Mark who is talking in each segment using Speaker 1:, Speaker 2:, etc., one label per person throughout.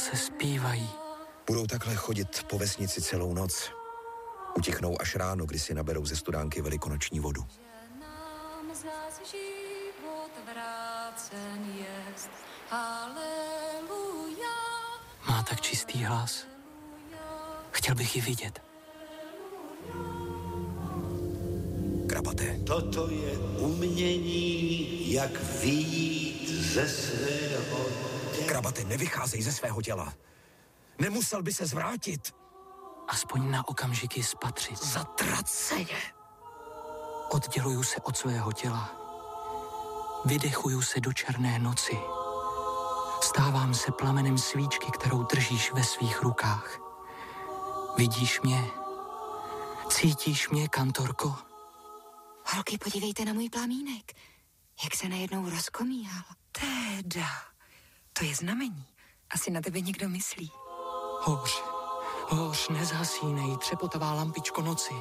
Speaker 1: zase zpívají.
Speaker 2: Budou takhle chodit po vesnici celou noc. Utichnou až ráno, kdy si naberou ze studánky velikonoční vodu.
Speaker 1: Má tak čistý hlas. Chtěl bych ji vidět.
Speaker 2: Krabate.
Speaker 3: Toto je umění, jak vyjít ze svého těla.
Speaker 2: Krabate, nevycházej ze svého těla. Nemusel by se zvrátit.
Speaker 1: Aspoň na okamžiky spatřit.
Speaker 2: Zatraceně.
Speaker 1: Odděluju se od svého těla. Vydechuju se do černé noci. Stávám se plamenem svíčky, kterou držíš ve svých rukách. Vidíš mě? Cítíš mě, kantorko?
Speaker 4: Holky, podívejte na můj plamínek. Jak se najednou rozkomíhal.
Speaker 5: Teda, to je znamení. Asi na tebe někdo myslí.
Speaker 1: Hoř, nezhasínej, třepotavá lampičko noci.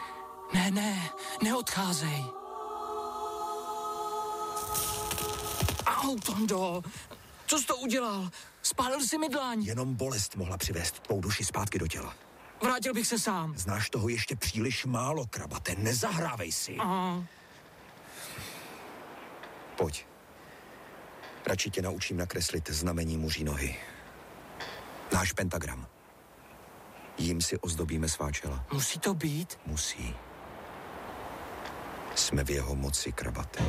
Speaker 1: Neodcházej. Au, Tondo, co jsi to udělal? Spálil jsi mi dlaň.
Speaker 2: Jenom bolest mohla přivést tvou duši zpátky do těla.
Speaker 1: Vrátil bych se sám.
Speaker 2: Znáš toho ještě příliš málo, Krabate, nezahrávej si.
Speaker 1: Aha.
Speaker 2: Pojď. Radši tě naučím nakreslit znamení muří nohy. Náš pentagram. Jím si ozdobíme svá čela.
Speaker 1: Musí to být?
Speaker 2: Musí. Jsme v jeho moci, Krabate.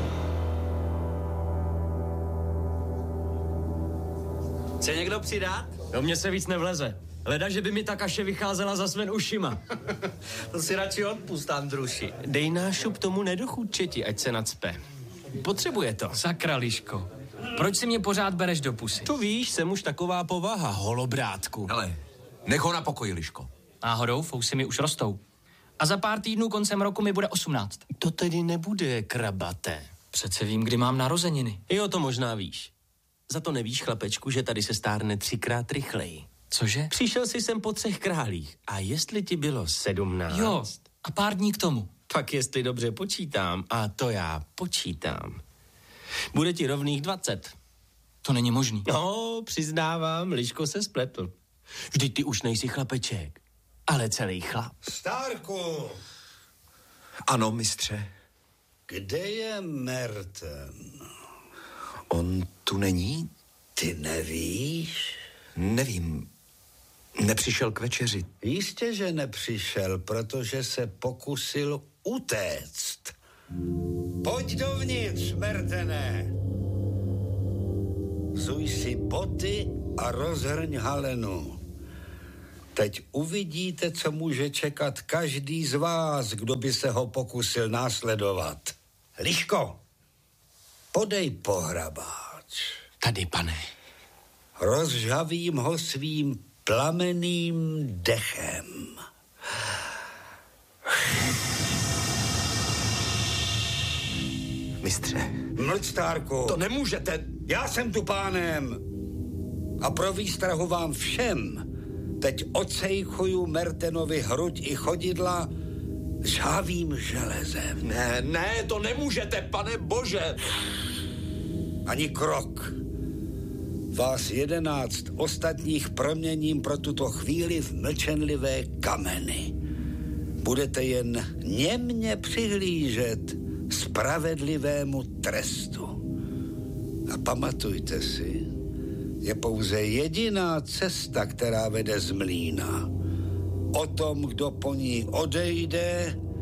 Speaker 6: Chce někdo přidat?
Speaker 7: Do mě se víc nevleze. Leda, že by mi ta kaše vycházela za Sven ušima.
Speaker 6: To si radši odpust, Andruši.
Speaker 7: Dej nášup tomu nedochůdčeti, ať se nacpe. Potřebuje to. Sakra, Liško. Proč si mě pořád bereš do pusy?
Speaker 6: Tu víš, jsem už taková povaha, holobrátku.
Speaker 8: Hele, nech ho na pokoji, Liško.
Speaker 1: Náhodou, fousy mi už rostou. A za pár týdnů koncem roku mi bude 18.
Speaker 6: To tedy nebude, Krabate.
Speaker 1: Přece vím, kdy mám narozeniny.
Speaker 6: Jo, to možná víš. Za to nevíš, chlapečku, že tady se stárne 3krát rychleji.
Speaker 1: Cože?
Speaker 6: Přišel jsi sem po 3 králích. A jestli ti bylo 17...
Speaker 1: Jo, a pár dní k tomu.
Speaker 6: Pak jestli dobře počítám, a to já počítám, bude ti rovných 20.
Speaker 1: To není možný.
Speaker 6: No, přiznávám, Liško se spletl. Vždyť ty už nejsi chlapeček, ale celý chlap.
Speaker 3: Stárku!
Speaker 2: Ano, mistře.
Speaker 3: Kde je Merten?
Speaker 2: On tu není?
Speaker 3: Ty nevíš?
Speaker 2: Nevím. Nepřišel k večeři.
Speaker 3: Jistě, že nepřišel, protože se pokusil utéct. Pojď dovnitř, Mertene. Vzuj si boty a rozhrň halenu. Teď uvidíte, co může čekat každý z vás, kdo by se ho pokusil následovat. Liško, podej pohrabáč.
Speaker 6: Tady, pane.
Speaker 3: Rozžhavím ho svým plameným dechem.
Speaker 2: Mistře.
Speaker 3: Mlč, Stárku.
Speaker 2: To nemůžete.
Speaker 3: Já jsem tu pánem. A pro výstrahu vám všem teď odsejchuju Mertenovi hruď i chodidla žhavým železem.
Speaker 8: Ne, to nemůžete, pane bože.
Speaker 3: Ani krok. Vás 11 ostatních proměním pro tuto chvíli v mlčenlivé kameny. Budete jen němně přihlížet spravedlivému trestu. A pamatujte si, je pouze jediná cesta, která vede z mlýna. O tom, kdo po ní odejde,